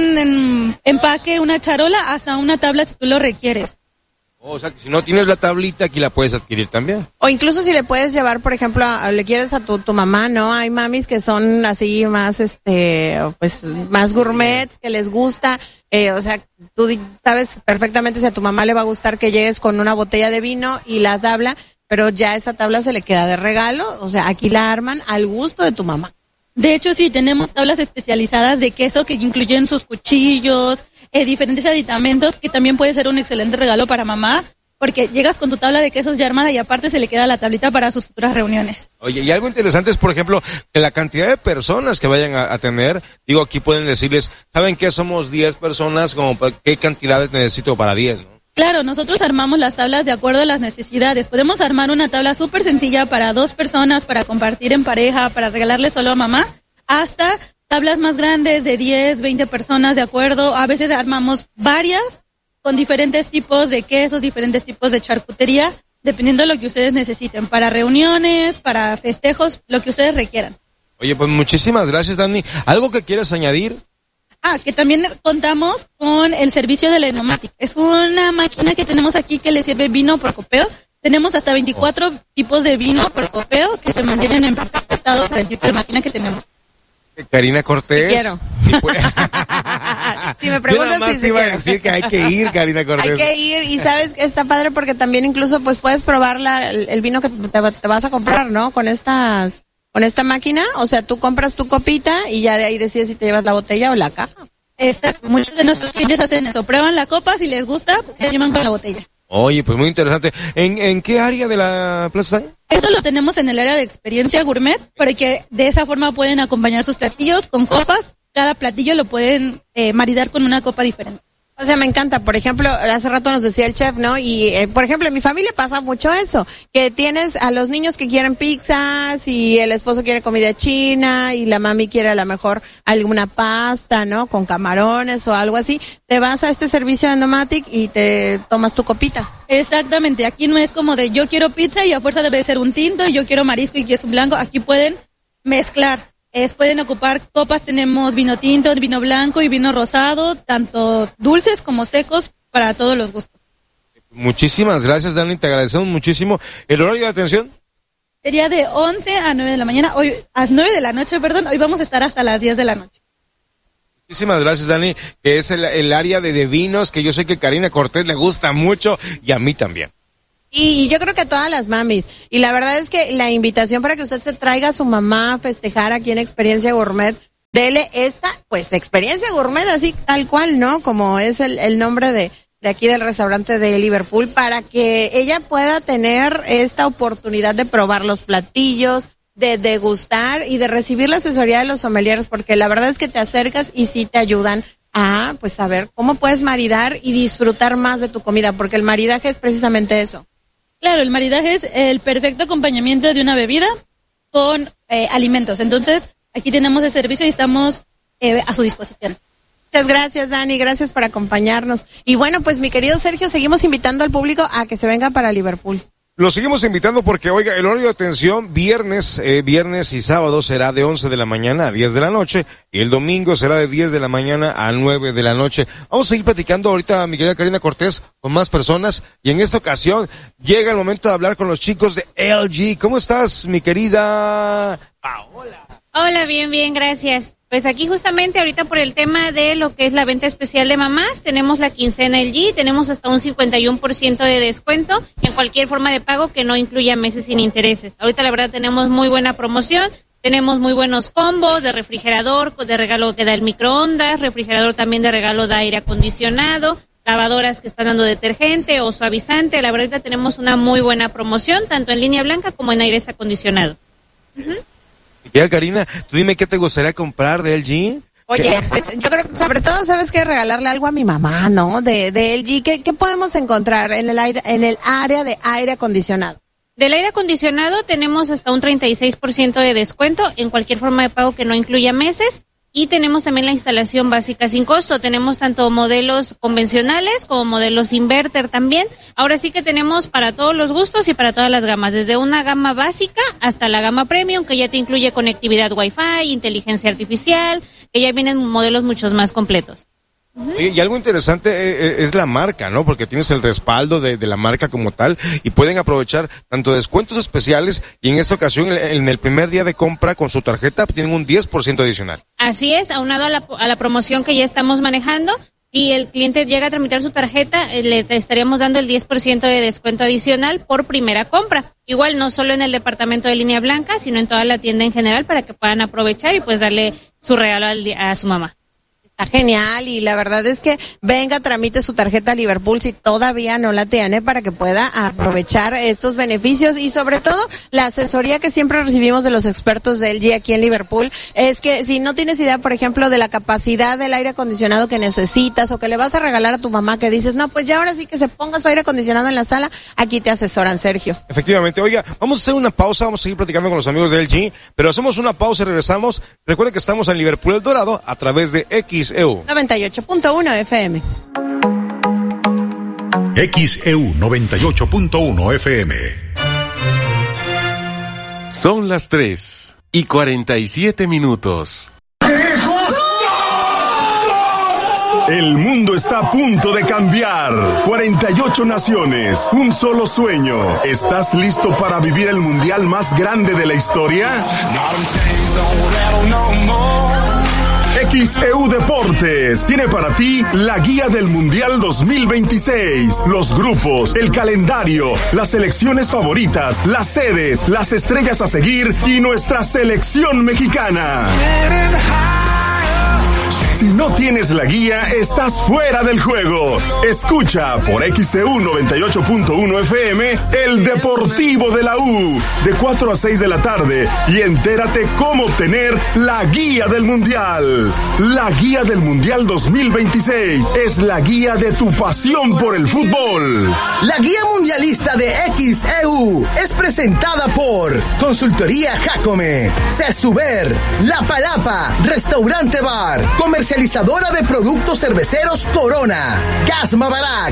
empaque, una charola, hasta una tabla si tú lo requieres. O sea, que si no tienes la tablita, aquí la puedes adquirir también. O incluso si le puedes llevar, por ejemplo, le quieres a tu mamá, ¿no? Hay mamis que son así más, pues, más gourmets, que les gusta. O sea, tú sabes perfectamente si a tu mamá le va a gustar que llegues con una botella de vino y la tabla, pero ya esa tabla se le queda de regalo. O sea, aquí la arman al gusto de tu mamá. De hecho, sí, tenemos tablas especializadas de queso que incluyen sus cuchillos, diferentes aditamentos, que también puede ser un excelente regalo para mamá, porque llegas con tu tabla de quesos ya armada y aparte se le queda la tablita para sus futuras reuniones. Oye, y algo interesante es, por ejemplo, que la cantidad de personas que vayan a tener, digo, aquí pueden decirles, ¿saben qué? Somos 10 personas, como ¿qué cantidades necesito para 10, no? Claro, nosotros armamos las tablas de acuerdo a las necesidades. Podemos armar una tabla súper sencilla para 2 personas, para compartir en pareja, para regalarle solo a mamá, hasta tablas más grandes de 10, 20 personas, de acuerdo. A veces armamos varias con diferentes tipos de quesos, diferentes tipos de charcutería, dependiendo de lo que ustedes necesiten, para reuniones, para festejos, lo que ustedes requieran. Oye, pues muchísimas gracias, Dani. ¿Algo que quieras añadir? Que también contamos con el servicio de la Enomatic. Es una máquina que tenemos aquí que le sirve vino por copeo. Tenemos hasta 24 tipos de vino por copeo que se mantienen en perfecto estado para el tipo de máquina que tenemos. Karina Cortés. Te quiero. Si me preguntas, yo nada más te iba a decir que hay que ir, Karina Cortés. Hay que ir, y sabes que está padre porque también incluso pues puedes probar el vino que te vas a comprar, ¿no? Con esta máquina, o sea, tú compras tu copita y ya de ahí decides si te llevas la botella o la caja. Exacto, muchos de nuestros clientes hacen eso, prueban la copa, si les gusta, se llevan con la botella. Oye, pues muy interesante. ¿En qué área de la plaza están? Eso lo tenemos en el área de Experiencia Gourmet, porque de esa forma pueden acompañar sus platillos con copas. Cada platillo lo pueden maridar con una copa diferente. O sea, me encanta. Por ejemplo, hace rato nos decía el chef, ¿no? Y, por ejemplo, en mi familia pasa mucho eso, que tienes a los niños que quieren pizzas y el esposo quiere comida china y la mami quiere a lo mejor alguna pasta, ¿no? Con camarones o algo así. Te vas a este servicio de Enomatic y te tomas tu copita. Exactamente. Aquí no es como de yo quiero pizza y a fuerza debe ser un tinto y yo quiero marisco y queso blanco. Aquí pueden mezclar. Pueden ocupar copas, tenemos vino tinto, vino blanco y vino rosado, tanto dulces como secos, para todos los gustos. Muchísimas gracias, Dani, te agradecemos muchísimo. ¿El horario de atención? Sería de 11 a 9 de la mañana, hoy a 9 de la noche, hoy vamos a estar hasta las 10 de la noche. Muchísimas gracias, Dani, que es el área de vinos, que yo sé que Karina Cortés le gusta mucho y a mí también. Y yo creo que a todas las mamis. Y la verdad es que la invitación para que usted se traiga a su mamá a festejar aquí en Experiencia Gourmet, dele esta, pues, Experiencia Gourmet, así tal cual, ¿no? Como es el nombre de aquí del restaurante de Liverpool, para que ella pueda tener esta oportunidad de probar los platillos, de degustar y de recibir la asesoría de los sommeliers, porque la verdad es que te acercas y sí te ayudan a, pues, saber cómo puedes maridar y disfrutar más de tu comida, porque el maridaje es precisamente eso. Claro, el maridaje es el perfecto acompañamiento de una bebida con alimentos. Entonces, aquí tenemos el servicio y estamos a su disposición. Muchas gracias, Dani, gracias por acompañarnos. Y bueno, pues mi querido Sergio, seguimos invitando al público a que se venga para Liverpool. Lo seguimos invitando porque, oiga, el horario de atención viernes y sábado será de 11 de la mañana a 10 de la noche y el domingo será de 10 de la mañana a 9 de la noche. Vamos a seguir platicando ahorita, mi querida Karina Cortés, con más personas y en esta ocasión llega el momento de hablar con los chicos de LG. ¿Cómo estás, mi querida Paola? Hola, bien, gracias. Pues aquí justamente ahorita por el tema de lo que es la venta especial de mamás, tenemos la quincena LG, tenemos hasta un 51% de descuento en cualquier forma de pago que no incluya meses sin intereses. Ahorita la verdad tenemos muy buena promoción, tenemos muy buenos combos de refrigerador, de regalo que da el microondas, refrigerador también de regalo da aire acondicionado, lavadoras que están dando detergente o suavizante. La verdad tenemos una muy buena promoción, tanto en línea blanca como en aires acondicionados. Ya, Karina, tú dime qué te gustaría comprar de LG. Oye, pues, yo creo que sobre todo, ¿sabes qué? Regalarle algo a mi mamá, ¿no? De LG. ¿Qué podemos encontrar en el área de aire acondicionado? Del aire acondicionado tenemos hasta un 36% de descuento en cualquier forma de pago que no incluya meses. Y tenemos también la instalación básica sin costo. Tenemos tanto modelos convencionales como modelos inverter también. Ahora sí que tenemos para todos los gustos y para todas las gamas, desde una gama básica hasta la gama premium, que ya te incluye conectividad Wi-Fi, inteligencia artificial, que ya vienen modelos muchos más completos. Y algo interesante es la marca, ¿no? Porque tienes el respaldo de la marca como tal y pueden aprovechar tanto descuentos especiales y en esta ocasión en el primer día de compra con su tarjeta tienen un 10% adicional. Así es, aunado a la promoción que ya estamos manejando, si el cliente llega a tramitar su tarjeta, le estaríamos dando el 10% de descuento adicional por primera compra. Igual no solo en el departamento de línea blanca, sino en toda la tienda en general para que puedan aprovechar y pues darle su regalo a su mamá. Está genial y la verdad es que venga, tramite su tarjeta Liverpool si todavía no la tiene para que pueda aprovechar estos beneficios y sobre todo la asesoría que siempre recibimos de los expertos de LG aquí en Liverpool es que si no tienes idea, por ejemplo, de la capacidad del aire acondicionado que necesitas o que le vas a regalar a tu mamá que dices, no, pues ya ahora sí que se ponga su aire acondicionado en la sala, aquí te asesoran, Sergio. Efectivamente, oiga, vamos a hacer una pausa, vamos a seguir platicando con los amigos de LG, pero hacemos una pausa y regresamos. Recuerden que estamos en Liverpool El Dorado a través de XEU 98.1 FM. XEU 98.1 FM. Son las 3:47. El mundo está a punto de cambiar. 48 naciones, un solo sueño. ¿Estás listo para vivir el mundial más grande de la historia? XEU Deportes tiene para ti la guía del Mundial 2026, los grupos, el calendario, las selecciones favoritas, las sedes, las estrellas a seguir y nuestra selección mexicana. Si no tienes la guía, estás fuera del juego. Escucha por XEU 98.1 FM el Deportivo de la U de 4 a 6 de la tarde y entérate cómo obtener la guía del Mundial. La guía del Mundial 2026 es la guía de tu pasión por el fútbol. La guía mundialista de XEU es presentada por Consultoría Jacome, Cesuber, La Palapa, Restaurante Bar, comercializadora de productos cerveceros Corona, Gas Mabarak.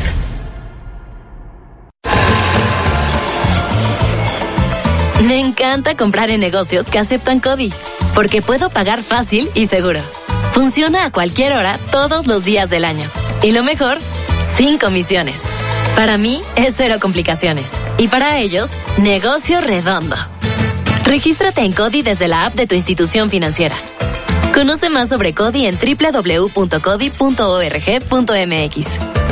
Me encanta comprar en negocios que aceptan CODI, porque puedo pagar fácil y seguro. Funciona a cualquier hora, todos los días del año. Y lo mejor, sin comisiones. Para mí es cero complicaciones. Y para ellos, negocio redondo. Regístrate en CODI desde la app de tu institución financiera. Conoce más sobre CODI en www.codi.org.mx.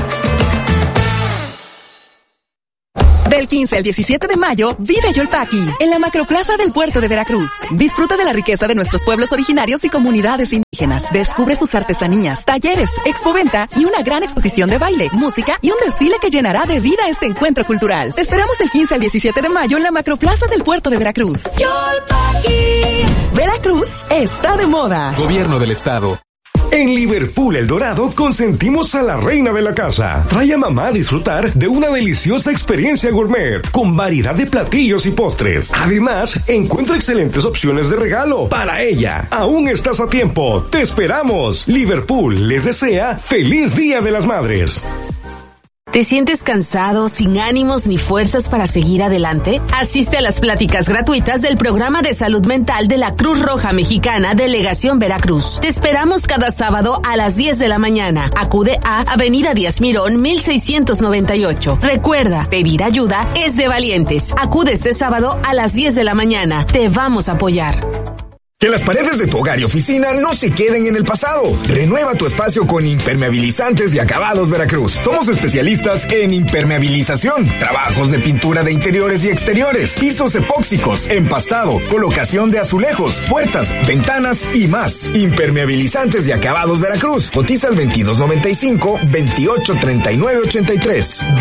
Del 15 al 17 de mayo, vive Yolpaqui, en la Macroplaza del Puerto de Veracruz. Disfruta de la riqueza de nuestros pueblos originarios y comunidades indígenas. Descubre sus artesanías, talleres, expoventa y una gran exposición de baile, música y un desfile que llenará de vida este encuentro cultural. Te esperamos del 15 al 17 de mayo en la Macroplaza del Puerto de Veracruz. Yolpaqui. Veracruz está de moda. Gobierno del Estado. En Liverpool El Dorado consentimos a la reina de la casa. Trae a mamá a disfrutar de una deliciosa experiencia gourmet con variedad de platillos y postres. Además, encuentra excelentes opciones de regalo para ella. Aún estás a tiempo. Te esperamos. Liverpool les desea feliz Día de las Madres. ¿Te sientes cansado, sin ánimos ni fuerzas para seguir adelante? Asiste a las pláticas gratuitas del Programa de Salud Mental de la Cruz Roja Mexicana Delegación Veracruz. Te esperamos cada sábado a las 10 de la mañana. Acude a Avenida Díaz Mirón, 1698. Recuerda, pedir ayuda es de valientes. Acude este sábado a las 10 de la mañana. Te vamos a apoyar. Que las paredes de tu hogar y oficina no se queden en el pasado. Renueva tu espacio con Impermeabilizantes y Acabados Veracruz. Somos especialistas en impermeabilización, trabajos de pintura de interiores y exteriores, pisos epóxicos, empastado, colocación de azulejos, puertas, ventanas y más. Impermeabilizantes y Acabados Veracruz. Cotiza al 2295-283983.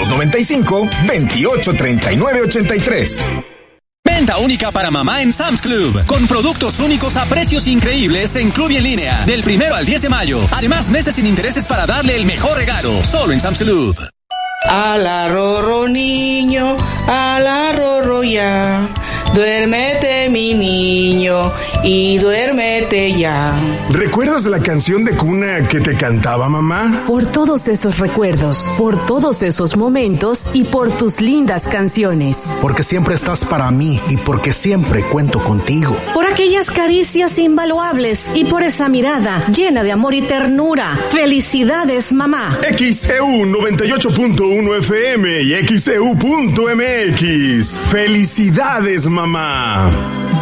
2295-283983. Venta única para mamá en Sam's Club, con productos únicos a precios increíbles en Club y en línea, del 1 al 10 de mayo. Además, meses sin intereses para darle el mejor regalo, solo en Sam's Club. Ala rorro niño, ala rorro ya, duérmete mi niño y duérmete ya. ¿Recuerdas la canción de cuna que te cantaba mamá? Por todos esos recuerdos, por todos esos momentos y por tus lindas canciones. Porque siempre estás para mí y porque siempre cuento contigo. Por aquellas caricias invaluables y por esa mirada llena de amor y ternura. Felicidades, mamá. XEU 98.1 FM y XEU.mx. Felicidades, mamá.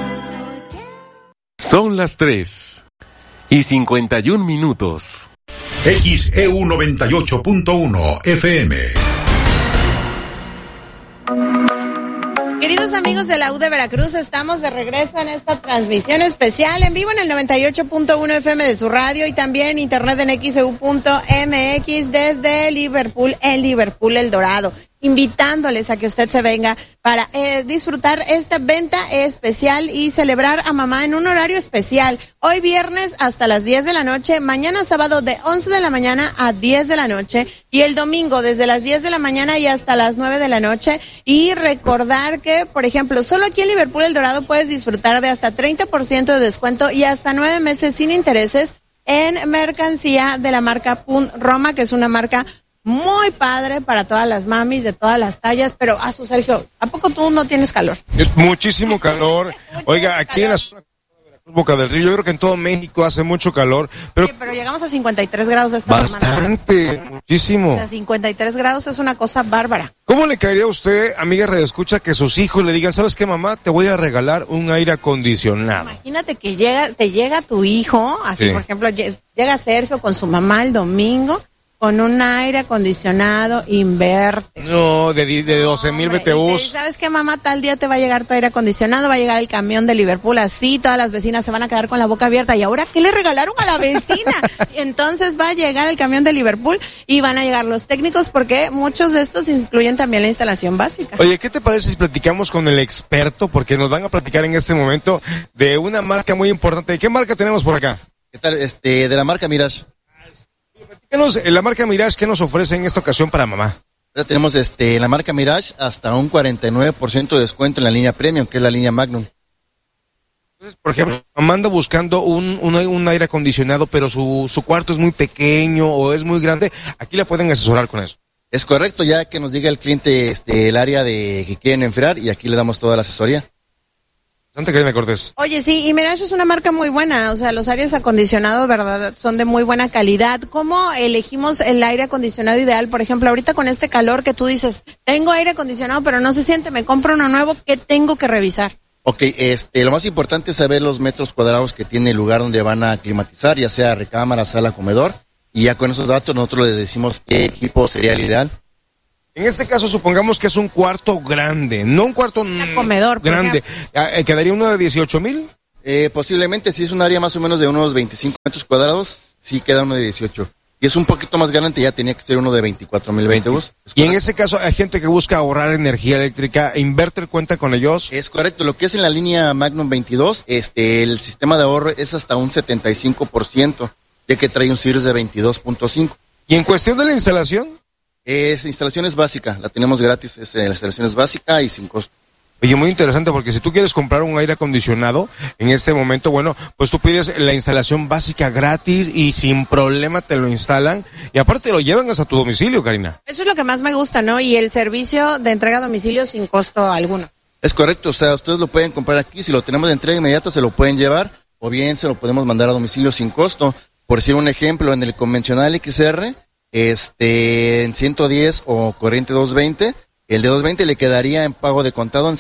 Son las 3:51. XEU 98.1 FM. Queridos amigos de la U de Veracruz, estamos de regreso en esta transmisión especial en vivo en el 98.1 FM de su radio y también internet en XEU.mx desde Liverpool, en Liverpool El Dorado, invitándoles a que usted se venga para disfrutar esta venta especial y celebrar a mamá en un horario especial. Hoy viernes hasta las 10 de la noche, mañana sábado de 11 de la mañana a 10 de la noche y el domingo desde las 10 de la mañana y hasta las 9 de la noche. Y recordar que, por ejemplo, solo aquí en Liverpool El Dorado puedes disfrutar de hasta 30% de descuento y hasta 9 meses sin intereses en mercancía de la marca Punt Roma, que es una marca muy padre para todas las mamis de todas las tallas. Pero a su Sergio, ¿a poco tú no tienes calor? Muchísimo calor. Oiga, aquí en la zona de Veracruz, Boca del Río, yo creo que en todo México hace mucho calor, pero, sí, pero llegamos a 53 grados esta semana. Bastante, muchísimo. O sea, 53 grados es una cosa bárbara. ¿Cómo le caería a usted, amiga radioescucha, que sus hijos le digan, ¿sabes qué, mamá? Te voy a regalar un aire acondicionado. Imagínate que te llega tu hijo, así sí. Por ejemplo, llega Sergio con su mamá el domingo, con un aire acondicionado Inverte. No, de 12,000 BTUs. ¿Sabes qué, mamá? Tal día te va a llegar tu aire acondicionado, va a llegar el camión de Liverpool, así todas las vecinas se van a quedar con la boca abierta. ¿Y ahora qué le regalaron a la vecina? Entonces va a llegar el camión de Liverpool y van a llegar los técnicos, porque muchos de estos incluyen también la instalación básica. Oye, ¿qué te parece si platicamos con el experto? Porque nos van a platicar en este momento de una marca muy importante. ¿Qué marca tenemos por acá? ¿Qué tal? De la marca Mirage. La marca Mirage, ¿qué nos ofrece en esta ocasión para mamá? Ya tenemos la marca Mirage hasta un 49% de descuento en la línea Premium, que es la línea Magnum. Entonces, por ejemplo, mamá anda buscando un aire acondicionado, pero su cuarto es muy pequeño o es muy grande. Aquí la pueden asesorar con eso. Es correcto, ya que nos diga el cliente el área de que quieren enfriar y aquí le damos toda la asesoría. Santa Karina Cortés. Oye, sí, y Mirage es una marca muy buena, o sea, los aires acondicionados, ¿verdad? Son de muy buena calidad. ¿Cómo elegimos el aire acondicionado ideal? Por ejemplo, ahorita con este calor que tú dices, tengo aire acondicionado, pero no se siente, me compro uno nuevo, ¿qué tengo que revisar? Ok, lo más importante es saber los metros cuadrados que tiene el lugar donde van a climatizar, ya sea recámara, sala, comedor, y ya con esos datos nosotros les decimos qué equipo sería el ideal. En este caso, supongamos que es un cuarto grande, no un cuarto comedor grande. ¿Quedaría uno de 18,000? Posiblemente, si es un área más o menos de unos 25 metros cuadrados, sí queda uno de 18. Y es un poquito más grande, ya tenía que ser uno de 24,000 BTUs. Y en ese caso, hay gente que busca ahorrar energía eléctrica. ¿Inverter cuenta con ellos? Es correcto. Lo que es en la línea Magnum 22, el sistema de ahorro es hasta un 75%, ya que trae un Series de 22.5. ¿Y en cuestión de la instalación? Instalación es básica, la tenemos gratis, la instalación es básica y sin costo. Oye, muy interesante, porque si tú quieres comprar un aire acondicionado, en este momento, bueno, pues tú pides la instalación básica gratis y sin problema te lo instalan, y aparte lo llevan hasta tu domicilio, Karina. Eso es lo que más me gusta, ¿no? Y el servicio de entrega a domicilio sin costo alguno. Es correcto, o sea, ustedes lo pueden comprar aquí, si lo tenemos de entrega inmediata se lo pueden llevar, o bien se lo podemos mandar a domicilio sin costo. Por decir un ejemplo, en el convencional XR, en 110 o corriente 220, el de 220 le quedaría en pago de contado en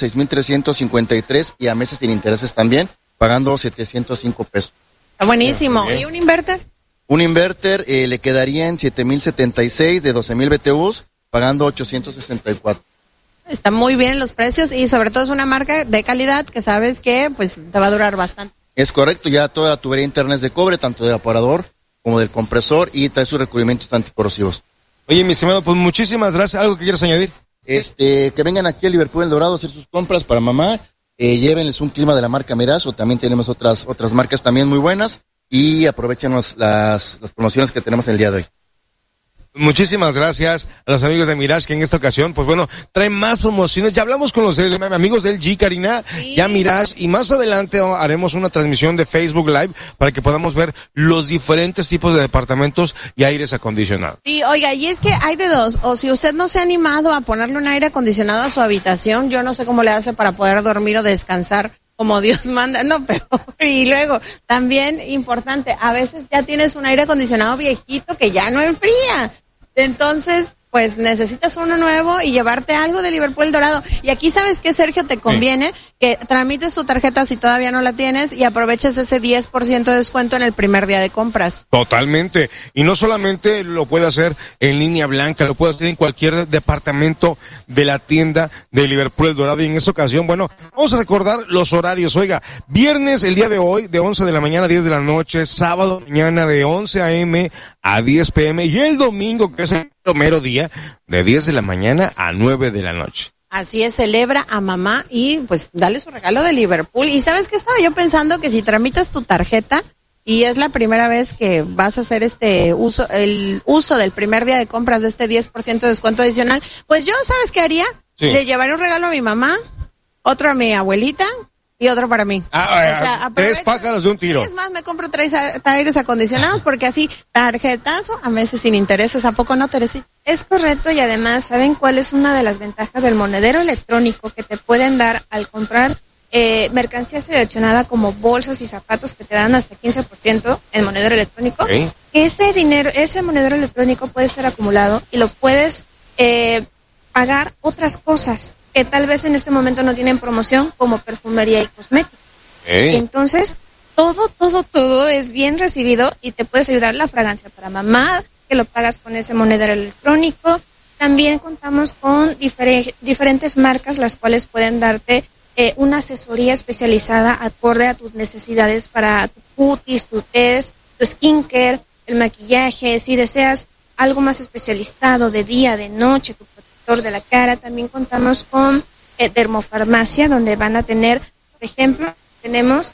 6,353 y a meses sin intereses también, pagando 705 pesos. Está buenísimo. ¿Y un inverter? Un inverter le quedaría en 7,076 de 12,000 BTUs, pagando 864. Está muy bien los precios y sobre todo es una marca de calidad que sabes que pues te va a durar bastante. Es correcto, ya toda la tubería interna es de cobre, tanto de evaporador como del compresor, y trae sus recubrimientos anticorrosivos. Oye, mi estimado, pues muchísimas gracias. ¿Algo que quieras añadir? Que vengan aquí a Liverpool El Dorado a hacer sus compras para mamá, llévenles un clima de la marca Mirage, o también tenemos otras marcas también muy buenas, y aprovechen las promociones que tenemos el día de hoy. Muchísimas gracias a los amigos de Mirage, que en esta ocasión, pues bueno, traen más promociones. Ya hablamos con los amigos del G, Karina, sí. Ya Mirage, y más adelante haremos una transmisión de Facebook Live para que podamos ver los diferentes tipos de departamentos y aires acondicionados. Sí, oiga, y es que hay de dos, o si usted no se ha animado a ponerle un aire acondicionado a su habitación, yo no sé cómo le hace para poder dormir o descansar como Dios manda, no, pero, y luego, también importante, a veces ya tienes un aire acondicionado viejito que ya no enfría, entonces, pues necesitas uno nuevo y llevarte algo de Liverpool El Dorado. Y aquí, ¿sabes qué, Sergio? Te conviene que tramites tu tarjeta si todavía no la tienes y aproveches ese 10% de descuento en el primer día de compras. Totalmente. Y no solamente lo puede hacer en línea blanca, lo puede hacer en cualquier departamento de la tienda de Liverpool El Dorado. Y en esta ocasión, bueno, vamos a recordar los horarios. Oiga, viernes, el día de hoy, de 11 de la mañana a 10 de la noche, sábado mañana de 11 a.m. a 10 p.m. y el domingo, que es el mero día, de 10 de la mañana a 9 de la noche. Así es, celebra a mamá y pues dale su regalo de Liverpool. Y ¿sabes qué estaba yo pensando? Que si tramitas tu tarjeta y es la primera vez que vas a hacer el uso del primer día de compras de este 10% de descuento adicional, pues yo, ¿sabes qué haría? Sí. Le llevaré un regalo a mi mamá, otro a mi abuelita y otro para mí. Tres pájaros de un tiro. Es más, me compro 3 aires acondicionados porque así, tarjetazo a meses sin intereses. ¿A poco no, Teresita? Es correcto, y además, ¿saben cuál es una de las ventajas del monedero electrónico que te pueden dar al comprar mercancía seleccionada como bolsas y zapatos, que te dan hasta 15% en monedero electrónico? Okay. Ese monedero electrónico puede ser acumulado y lo puedes pagar otras cosas que tal vez en este momento no tienen promoción, como perfumería y cosméticos. Entonces, todo es bien recibido y te puedes ayudar. La fragancia para mamá, que lo pagas con ese monedero electrónico. También contamos con diferentes marcas, las cuales pueden darte una asesoría especializada acorde a tus necesidades para tu cutis, tu test, tu skincare, el maquillaje. Si deseas algo más especializado de día, de noche, tu protector de la cara, también contamos con dermofarmacia, donde van a tener, por ejemplo, tenemos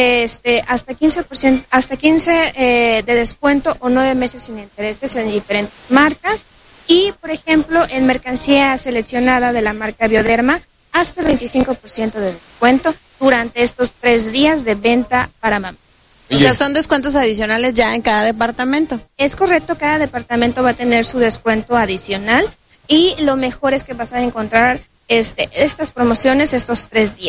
hasta 15%, hasta 15 de descuento o 9 meses sin intereses en diferentes marcas. Y, por ejemplo, en mercancía seleccionada de la marca Bioderma, hasta 25% de descuento durante estos 3 días de venta para mamá. O sea, son descuentos adicionales ya en cada departamento. Es correcto, cada departamento va a tener su descuento adicional, y lo mejor es que vas a encontrar estas promociones estos 3 días.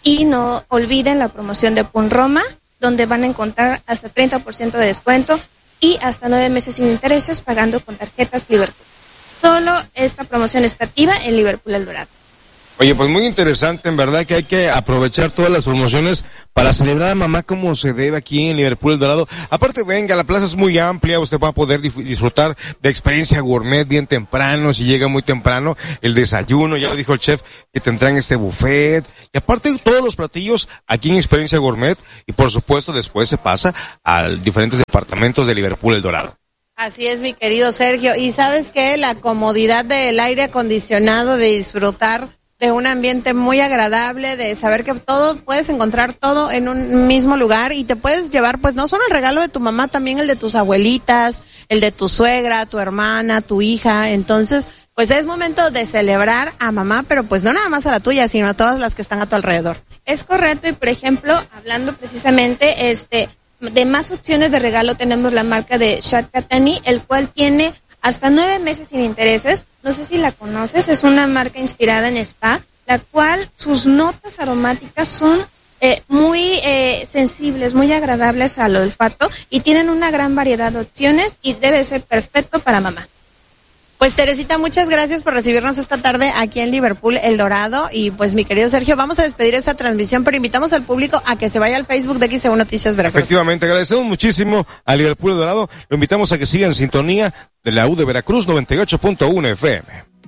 Y no olviden la promoción de Pun Roma, donde van a encontrar hasta 30% de descuento y hasta 9 meses sin intereses pagando con tarjetas Liverpool. Solo esta promoción está activa en Liverpool El Dorado. Oye, pues muy interesante, en verdad que hay que aprovechar todas las promociones para celebrar a mamá como se debe aquí en Liverpool El Dorado. Aparte, venga, la plaza es muy amplia, usted va a poder disfrutar de experiencia gourmet bien temprano, si llega muy temprano, el desayuno, ya lo dijo el chef, que tendrán este buffet, y aparte todos los platillos aquí en experiencia gourmet, y por supuesto después se pasa a diferentes departamentos de Liverpool El Dorado. Así es, mi querido Sergio, y sabes que la comodidad del aire acondicionado, de disfrutar de un ambiente muy agradable, de saber que puedes encontrar todo en un mismo lugar y te puedes llevar pues no solo el regalo de tu mamá, también el de tus abuelitas, el de tu suegra, tu hermana, tu hija. Entonces pues es momento de celebrar a mamá, pero pues no nada más a la tuya, sino a todas las que están a tu alrededor. Es correcto, y por ejemplo, hablando precisamente de más opciones de regalo, tenemos la marca de Shad Katani, el cual tiene hasta 9 meses sin intereses. No sé si la conoces, es una marca inspirada en spa, la cual sus notas aromáticas son muy sensibles, muy agradables al olfato y tienen una gran variedad de opciones y debe ser perfecto para mamá. Pues Teresita, muchas gracias por recibirnos esta tarde aquí en Liverpool El Dorado, y pues mi querido Sergio, vamos a despedir esta transmisión, pero invitamos al público a que se vaya al Facebook de XEU Noticias Veracruz. Efectivamente, agradecemos muchísimo a Liverpool El Dorado, lo invitamos a que siga en sintonía de la U de Veracruz 98.1 FM.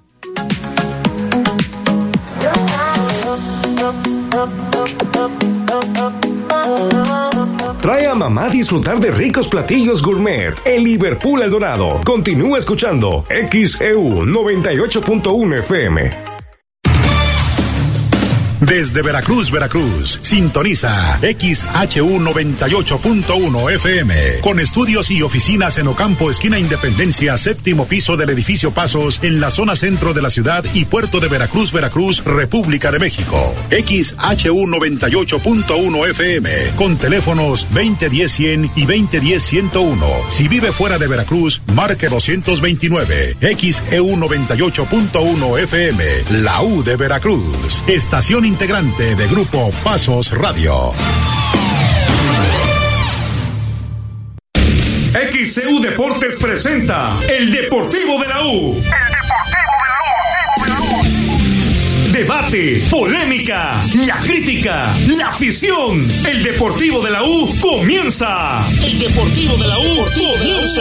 Trae a mamá a disfrutar de ricos platillos gourmet en Liverpool El Dorado. Continúa escuchando XEU 98.1 FM. Desde Veracruz, Veracruz, sintoniza XHU 98.1 FM, con estudios y oficinas en Ocampo, esquina Independencia, séptimo piso del edificio Pasos, en la zona centro de la ciudad y puerto de Veracruz, Veracruz, República de México. XHU 98.1 FM, con teléfonos 2010-100 y 2010-101. Si vive fuera de Veracruz, marque 229. XEU 98.1 FM, la U de Veracruz, estación integrante de Grupo Pasos Radio. XEU Deportes presenta el Deportivo de la U. Debate, polémica, la crítica, la afición. El Deportivo de la U comienza. El Deportivo de la U comienza.